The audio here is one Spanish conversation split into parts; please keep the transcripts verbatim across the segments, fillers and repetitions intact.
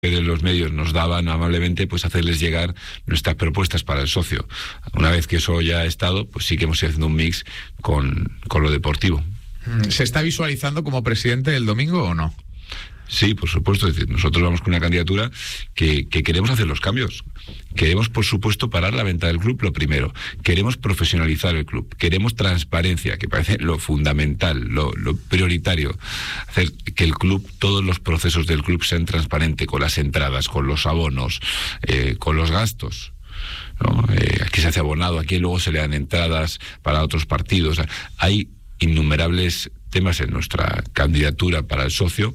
de los medios nos daban amablemente, pues hacerles llegar nuestras propuestas para el socio. Una vez que eso ya ha estado, pues sí que hemos ido haciendo un mix con, con lo deportivo. ¿Se está visualizando como presidente el domingo o no? Sí, por supuesto. Es decir, nosotros vamos con una candidatura que, que queremos hacer los cambios. Queremos, por supuesto, parar la venta del club, lo primero. Queremos profesionalizar el club. Queremos transparencia, que parece lo fundamental, lo, lo prioritario. Hacer que el club, todos los procesos del club sean transparentes, con las entradas, con los abonos, eh, con los gastos, ¿no? Eh, aquí se hace abonado, aquí luego se le dan entradas para otros partidos. O sea, hay innumerables temas en nuestra candidatura para el socio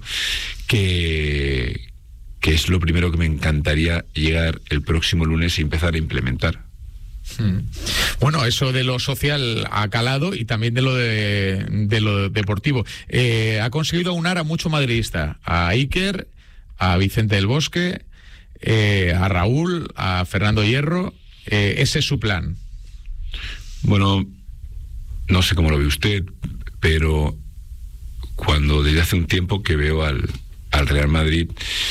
que, que es lo primero que me encantaría llegar el próximo lunes y empezar a implementar. Hmm. Bueno, eso de lo social ha calado y también de lo de, de lo deportivo. Eh, ha conseguido aunar a mucho madridista, a Iker, a Vicente del Bosque, eh, a Raúl, a Fernando Hierro. Eh, ese es su plan. Bueno, no sé cómo lo ve usted, pero cuando desde hace un tiempo que veo al, al Real Madrid,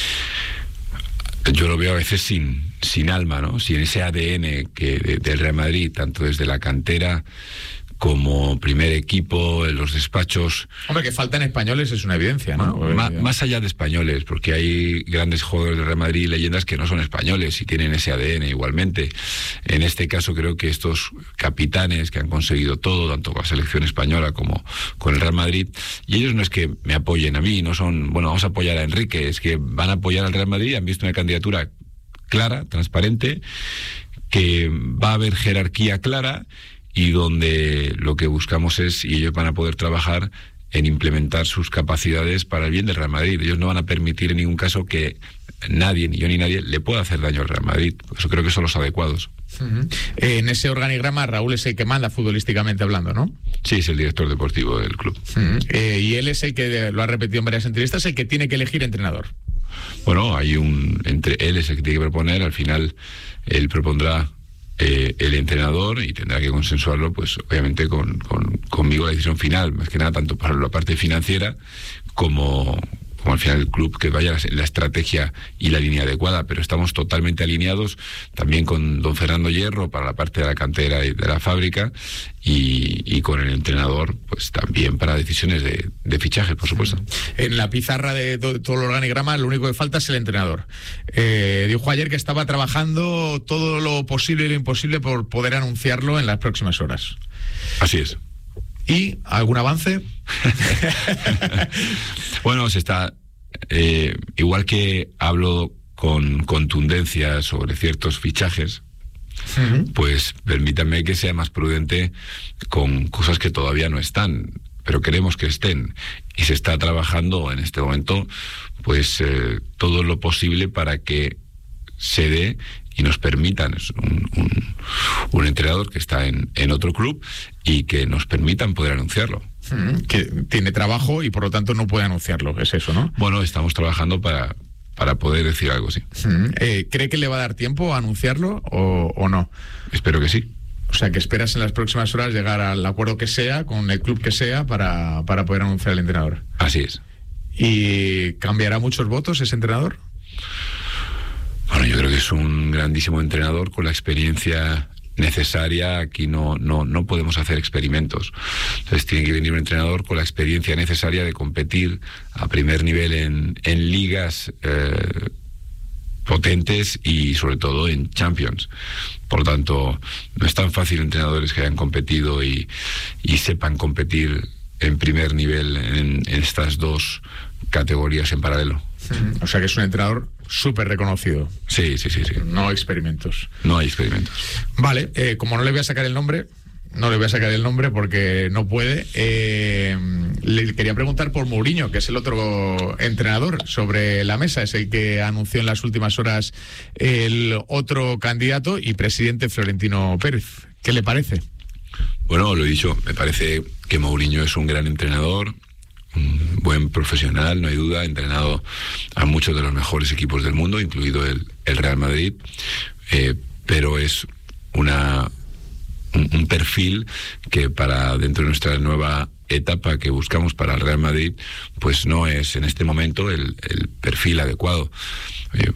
yo lo veo a veces sin, sin alma, ¿no? Sin ese A D N que de, del Real Madrid, tanto desde la cantera como primer equipo, en los despachos. Hombre, que faltan españoles es una evidencia, ¿no? Bueno, más, más allá de españoles, porque hay grandes jugadores del Real Madrid, leyendas que no son españoles y tienen ese A D N igualmente. En este caso creo que estos capitanes que han conseguido todo, tanto con la selección española como con el Real Madrid, y ellos no es que me apoyen a mí, no son, bueno, vamos a apoyar a Enrique, es que van a apoyar al Real Madrid, han visto una candidatura clara, transparente, que va a haber jerarquía clara, y donde lo que buscamos es, y ellos van a poder trabajar en implementar sus capacidades para el bien del Real Madrid. Ellos no van a permitir en ningún caso que nadie, ni yo ni nadie, le pueda hacer daño al Real Madrid. Por eso creo que son los adecuados. Uh-huh. Eh, en ese organigrama Raúl es el que manda futbolísticamente hablando, ¿no? Sí, es el director deportivo del club. Uh-huh. Eh, y él es el que, lo ha repetido en varias entrevistas, el que tiene que elegir entrenador. Bueno, hay un, entre él es el que tiene que proponer, al final él propondrá Eh, el entrenador y tendrá que consensuarlo, pues obviamente con, con conmigo la decisión final, más que nada tanto para la parte financiera como, como al final el club que vaya la, la estrategia y la línea adecuada, pero estamos totalmente alineados también con don Fernando Hierro para la parte de la cantera y de la fábrica y, y con el entrenador pues también para decisiones de, de fichaje, por supuesto. En la pizarra de todo, todo el organigrama lo único que falta es el entrenador. Eh, dijo ayer que estaba trabajando todo lo posible y lo imposible por poder anunciarlo en las próximas horas. Así es. ¿Y algún avance? Bueno, se está eh, igual que hablo con contundencia sobre ciertos fichajes, uh-huh. pues permítanme que sea más prudente con cosas que todavía no están, pero queremos que estén, y se está trabajando en este momento pues eh, todo lo posible para que se dé y nos permitan, es un, un, un entrenador que está en, en otro club y que nos permitan poder anunciarlo. Mm, que tiene trabajo y por lo tanto no puede anunciarlo, es eso, ¿no? Bueno, estamos trabajando para, para poder decir algo, sí. Mm, eh, ¿cree que le va a dar tiempo a anunciarlo o, o no? Espero que sí. O sea, que esperas en las próximas horas llegar al acuerdo que sea, con el club que sea, para, para poder anunciar al entrenador. Así es. ¿Y cambiará muchos votos ese entrenador? Bueno, yo creo que es un grandísimo entrenador con la experiencia necesaria. Aquí no, no, no podemos hacer experimentos. Entonces tiene que venir un entrenador con la experiencia necesaria de competir a primer nivel en, en ligas eh, potentes y sobre todo en Champions. Por lo tanto, no es tan fácil entrenadores que hayan competido y, y sepan competir en primer nivel en, en estas dos categorías en paralelo. O sea que es un entrenador súper reconocido. Sí, sí, sí, sí. No experimentos. No hay experimentos. Vale, eh, como no le voy a sacar el nombre, no le voy a sacar el nombre porque no puede, eh, le quería preguntar por Mourinho, que es el otro entrenador sobre la mesa, es el que anunció en las últimas horas el otro candidato y presidente, Florentino Pérez. ¿Qué le parece? Bueno, lo he dicho, me parece que Mourinho es un gran entrenador, un buen profesional, no hay duda, ha entrenado a muchos de los mejores equipos del mundo, incluido el, el Real Madrid, eh, pero es una un, un perfil que para dentro de nuestra nueva etapa que buscamos para el Real Madrid, pues no es en este momento el, el perfil adecuado. Oye,